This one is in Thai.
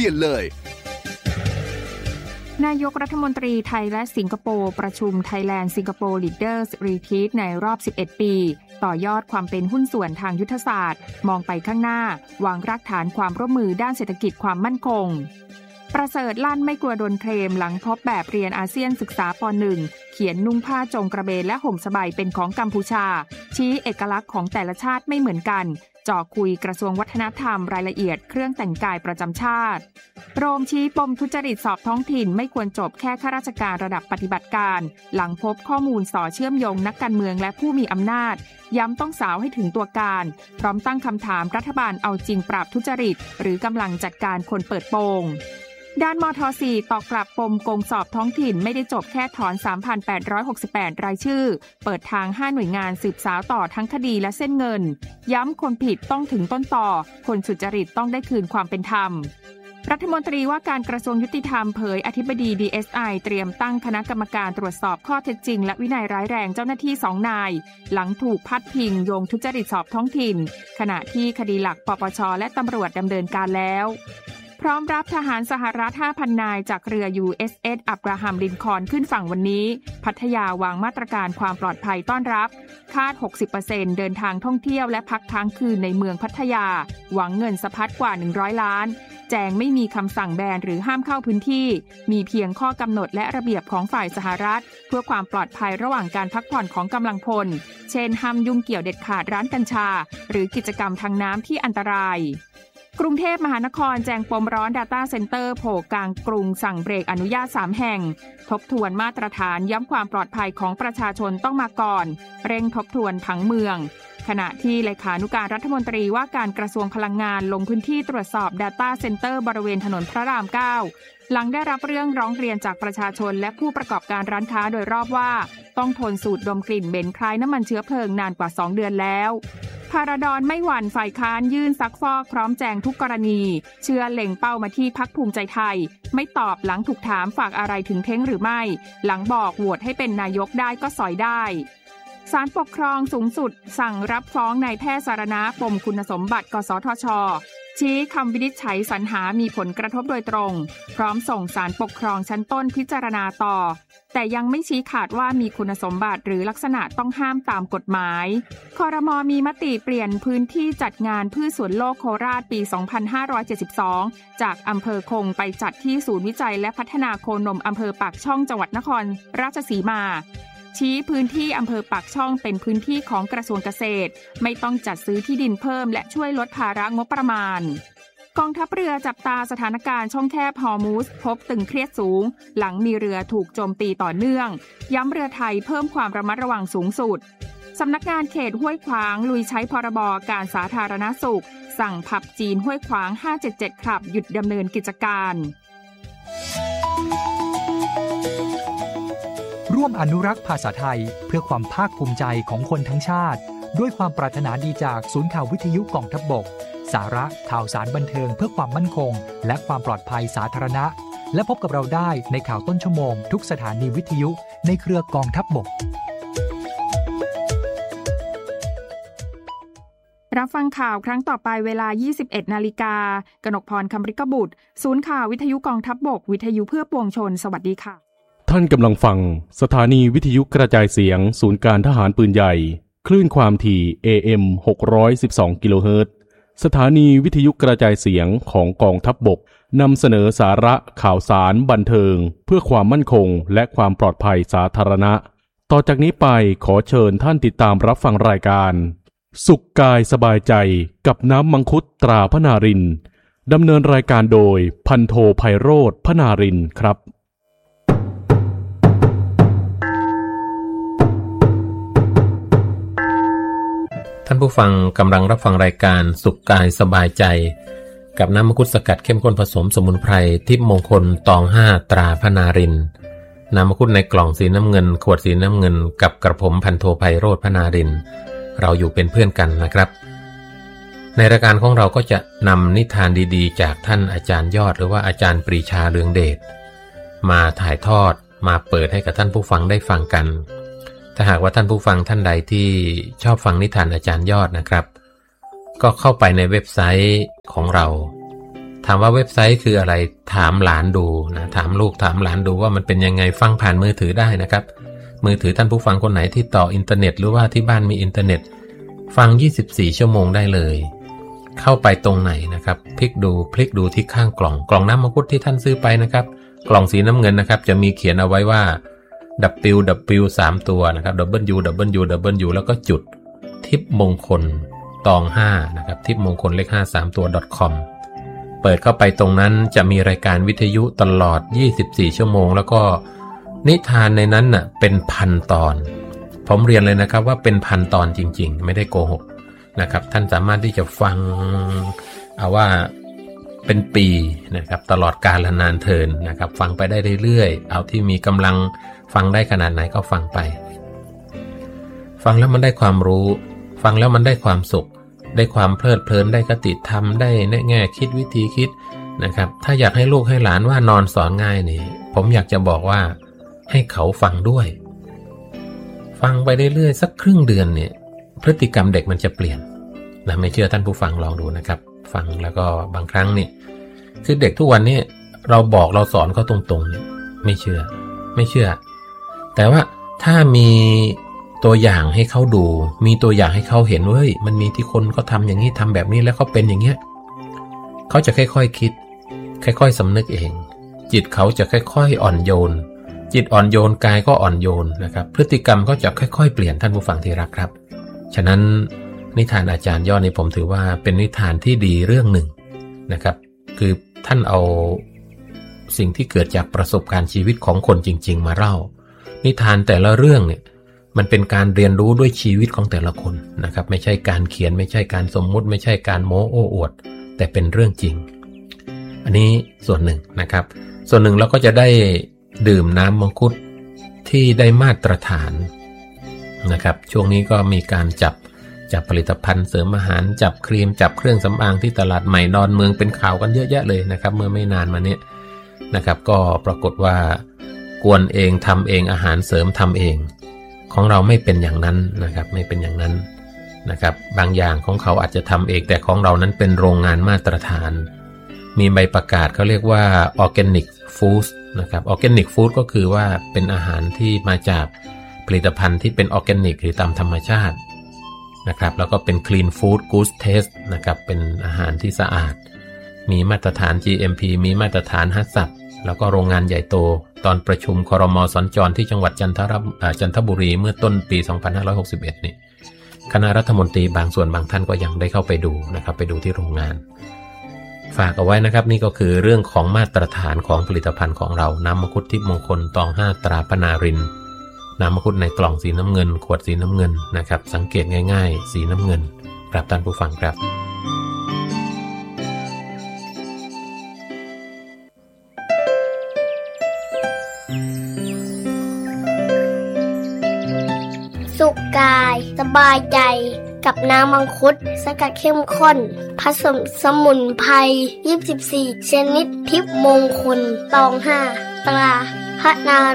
ลี่ยนเลยนายกรัฐมนตรีไทยและสิงคโปร์ประชุม Thailand Singapore Leaders Retreat ในรอบ 11 ปีต่อยอดความเป็นหุ้นส่วนทางยุทธศาสตร์มองไปข้างหน้าวางรากฐานความร่วมมือด้านเศรษฐกิจความมั่นคงประเสริฐลั่นไม่กลัวโดนเคลมหลังพบแบบเรียนอาเซียนศึกษาป .1 เขียนนุ่งผ้าจงกระเบนและห่มสบายเป็นของกัมพูชาชี้เอกลักษณ์ของแต่ละชาติไม่เหมือนกันเจาะคุยกระทรวงวัฒนธรรมรายละเอียดเครื่องแต่งกายประจำชาติโรมชี้ปมทุจริตสอบท้องถิ่นไม่ควรจบแค่ข้าราชการระดับปฏิบัติการหลังพบข้อมูลส่อเชื่อมโยงนักการเมืองและผู้มีอำนาจย้ำต้องสาวให้ถึงตัวการพร้อมตั้งคำถามรัฐบาลเอาจริงปราบทุจริตหรือกำลังจัดการคนเปิดโปงด้านมท.4 ตอบกลับปมโกงสอบท้องถิ่นไม่ได้จบแค่ถอน 3,868 รายชื่อเปิดทาง5หน่วยงานสืบสาวต่อทั้งคดีและเส้นเงินย้ำคนผิดต้องถึงต้นต่อคนสุจริตต้องได้คืนความเป็นธรรมรัฐมนตรีว่าการกระทรวงยุติธรรมเผยอธิบดี DSI เตรียมตั้งคณะกรรมการตรวจสอบข้อเท็จจริงและวินัยร้ายแรงเจ้าหน้าที่2 นายหลังถูกพาดพิงโยงทุจริตสอบท้องถิ่นขณะที่คดีหลักปปช.และตำรวจดำเนินการแล้วพร้อมรับทหารสหรัฐ 5,000 นายจากเรือ USS อับราฮัมลินคอล์นขึ้นฝั่งวันนี้พัทยาวางมาตรการความปลอดภัยต้อนรับคาด 60% เดินทางท่องเที่ยวและพักค้างคืนในเมืองพัทยาหวังเงินสะพัดกว่า100 ล้านแจงไม่มีคำสั่งแบนหรือห้ามเข้าพื้นที่มีเพียงข้อกำหนดและระเบียบของฝ่ายสหรัฐเพื่อความปลอดภัยระหว่างการพักผ่อนของกำลังพลเช่นห้ามยุ่งเกี่ยวเด็ดขาดร้านกัญชาหรือกิจกรรมทางน้ำที่อันตรายกรุงเทพมหานครแจงปมร้อน Data Center โผล่กลางกรุงสั่งเบรกอนุญาต3แห่งทบทวนมาตรฐานย้ำความปลอดภัยของประชาชนต้องมาก่อนเร่งทบทวนผังเมืองขณะที่เลขานุการรัฐมนตรีว่าการกระทรวงพลังงานลงพื้นที่ตรวจสอบ Data Center บริเวณถนนพระราม 9 หลังได้รับเรื่องร้องเรียนจากประชาชนและผู้ประกอบการร้านค้าโดยรอบว่าต้องทนสูดดมกลิ่นเหม็นคล้ายน้ำมันเชื้อเพลิงนานกว่า2 เดือนแล้วพาราดอนไม่หวั่นฝ่ายค้านยื่นซักฟอกพร้อมแจงทุกกรณีเชื่อเล็งเป้ามาที่พรรคภูมิใจไทยไม่ตอบหลังถูกถามฝากอะไรถึงเท้งหรือไม่หลังบอกโหวตให้เป็นนายกได้ก็สอยได้ศาลปกครองสูงสุดสั่งรับฟ้องนายแพทย์สารณะปมคุณสมบัติกสทช.ชี้คำวินิจฉัยสรรหามีผลกระทบโดยตรงพร้อมส่งศาลปกครองชั้นต้นพิจารณาต่อแต่ยังไม่ชี้ขาดว่ามีคุณสมบัติหรือลักษณะต้องห้ามตามกฎหมายครม.มีมติเปลี่ยนพื้นที่จัดงานพืชสวนโลกโคราชปี 2572 จากอำเภอคงไปจัดที่ศูนย์วิจัยและพัฒนาโคนมอำเภอปากช่องจังหวัดนครราชสีมาชี้พื้นที่อำเภอปากช่องเป็นพื้นที่ของกระทรวงเกษตรไม่ต้องจัดซื้อที่ดินเพิ่มและช่วยลดภาระงบประมาณกองทัพเรือจับตาสถานการณ์ช่องแคบฮอร์มุซพบตึงเครียดสูงหลังมีเรือถูกโจมตีต่อเนื่องย้ำเรือไทยเพิ่มความระมัดระวังสูงสุดสำนักงานเขตห้วยขวางลุยใช้พรบการสาธารณสุขสั่งผับจีนห้วยขวาง577คลับหยุดดำเนินกิจการร่วมอนุรักษ์ภาษาไทยเพื่อความภาคภูมิใจของคนทั้งชาติด้วยความปรารถนาดีจากศูนย์ข่าววิทยุกองทัพบกสาระข่าวสารบันเทิงเพื่อความมั่นคงและความปลอดภัยสาธารณะและพบกับเราได้ในข่าวต้นชั่วโมงทุกสถานีวิทยุในเครือกองทัพบกรับฟังข่าวครั้งต่อไปเวลา 21 นาฬิกา กนกพร คำริกบุตรศูนย์ข่าววิทยุกองทัพบกวิทยุเพื่อปวงชนสวัสดีค่ะท่านกำลังฟังสถานีวิทยุกระจายเสียงศูนย์การทหารปืนใหญ่คลื่นความถี่ AM 612 กิโลเฮิรตซ์สถานีวิทยุกระจายเสียงของกองทัพบกนำเสนอสาระข่าวสารบันเทิงเพื่อความมั่นคงและความปลอดภัยสาธารณะต่อจากนี้ไปขอเชิญท่านติดตามรับฟังรายการสุขกายสบายใจกับน้ำมังคุดตราพนารินดำเนินรายการโดยพันโทไพโรจน์พนารินครับท่านผู้ฟังกำลังรับฟังรายการสุขกายสบายใจกับน้ำมังคุดสกัดเข้มข้นผสมสมุนไพรทิพย์มงคลตอง5ตราพนารินน้ำมังคุดในกล่องสีน้ำเงินขวดสีน้ำเงินกับกระผมพันโทไพโรจน์พนารินเราอยู่เป็นเพื่อนกันนะครับในรายการของเราก็จะนำนิทานดีๆจากท่านอาจารย์ยอดหรือว่าอาจารย์ปรีชาเลืองเดชมาถ่ายทอดมาเปิดให้กับท่านผู้ฟังได้ฟังกันถ้าหากว่าท่านผู้ฟังท่านใดที่ชอบฟังนิทานอาจารย์ยอดนะครับก็เข้าไปในเว็บไซต์ของเราถามว่าเว็บไซต์คืออะไรถามหลานดูนะถามลูกถามหลานดูว่ามันเป็นยังไงฟังผ่านมือถือได้นะครับมือถือท่านผู้ฟังคนไหนที่ต่ออินเทอร์เน็ตหรือว่าที่บ้านมีอินเทอร์เน็ตฟัง24ชั่วโมงได้เลยเข้าไปตรงไหนนะครับพลิกดูที่ข้างกล่องน้ำมังคุดที่ท่านซื้อไปนะครับกล่องสีน้ำเงินนะครับจะมีเขียนเอาไว้ว่า WW 3ตัวนะครับ WW แล้วก็จุดทิพย์มงคลตอง5นะครับทิพย์มงคลเลข5 3ตัว .com เปิดเข้าไปตรงนั้นจะมีรายการวิทยุตลอด24ชั่วโมงแล้วก็นิทานในนั้นน่ะเป็นพันตอนผมเรียนเลยนะครับว่าเป็นพันตอนจริงๆไม่ได้โกหกนะครับท่านสามารถที่จะฟังเอาว่าเป็นปีนะครับตลอดกาลนานเทินนะครับฟังไปได้เรื่อยๆเอาที่มีกำลังฟังได้ขนาดไหนก็ฟังไปฟังแล้วมันได้ความรู้ฟังแล้วมันได้ความสุขได้ความเพลิดเพลินได้คติธรรมได้แง่คิดวิธีคิดนะครับถ้าอยากให้ลูกให้หลานว่านอนสอนง่ายนี่ผมอยากจะบอกว่าให้เขาฟังด้วยฟังไปเรื่อยๆสักครึ่งเดือนเนี่ยพฤติกรรมเด็กมันจะเปลี่ยนนะไม่เชื่อท่านผู้ฟังลองดูนะครับฟังแล้วก็บางครั้งนี่คือเด็กทุกวันนี้เราบอกเราสอนเขาตรงๆเนี่ยไม่เชื่อแต่ว่าถ้ามีตัวอย่างให้เขาดูมีตัวอย่างให้เขาเห็นว่าเฮ้ยมันมีที่คนเขาทำอย่างนี้ทำแบบนี้แล้วเขาเป็นอย่างเงี้ยเขาจะค่อยๆคิดค่อยๆสำนึกเองจิตเขาจะค่อยๆอ่อนโยนจิตอ่อนโยนกายก็อ่อนโยนนะครับพฤติกรรมก็จะค่อยๆเปลี่ยนท่านผู้ฟังที่รักครับฉะนั้นนิทานอาจารย์ยอดนี่ผมถือว่าเป็นนิทานที่ดีเรื่องหนึ่งนะครับคือท่านเอาสิ่งที่เกิดจากประสบการณ์ชีวิตของคนจริงๆมาเล่านิทานแต่ละเรื่องเนี่ยมันเป็นการเรียนรู้ด้วยชีวิตของแต่ละคนนะครับไม่ใช่การเขียนไม่ใช่การสมมุติไม่ใช่การโม้โอ้อวดแต่เป็นเรื่องจริงอันนี้ส่วนหนึ่งนะครับส่วนหนึ่งเราก็จะได้ดื่มน้ำมังคุดที่ได้มาตรฐานนะครับช่วงนี้ก็มีการจับผลิตภัณฑ์เสริมอาหารจับครีมจับเครื่องสำอางที่ตลาดใหม่ดอนเมืองเป็นข่าวกันเยอะแยะเลยนะครับเมื่อไม่นานมานี้นะครับก็ปรากฏว่ากวนเองทำเองอาหารเสริมทำเองของเราไม่เป็นอย่างนั้นนะครับไม่เป็นอย่างนั้นนะครับบางอย่างของเขาอาจจะทำเองแต่ของเรานั้นเป็นโรงงานมาตรฐานมีใบประกาศเขาเรียกว่า Organic Food นะครับ Organic Food ก็คือว่าเป็นอาหารที่มาจากผลิตภัณฑ์ที่เป็นออร์แกนิกหรือตามธรรมชาตินะครับแล้วก็เป็น Clean Food Good Taste นะครับเป็นอาหารที่สะอาดมีมาตรฐาน GMP มีมาตรฐานฮัสซับแล้วก็โรงงานใหญ่โตตอนประชุมครม.สัญจรที่จังหวัดจันทบุรีเมื่อต้นปี 2561 นี่คณะรัฐมนตรีบางส่วนบางท่านก็ยังได้เข้าไปดูนะครับไปดูที่โรงงานฝากเอาไว้นะครับนี่ก็คือเรื่องของมาตรฐานของผลิตภัณฑ์ของเราน้ำมังคุดทิพย์มงคลตอง5ตราพนารินน้ำมังคุดในกล่องสีน้ำเงินขวดสีน้ำเงินนะครับสังเกตง่ายๆสีน้ำเงินครับท่านผู้ฟังครับสุขกายสบายใจกับน้ำมังคุดสกัดเข้มข้นผสมสมุนไพร24ชนิดทิพย์มงคลตอง5ตราพระนา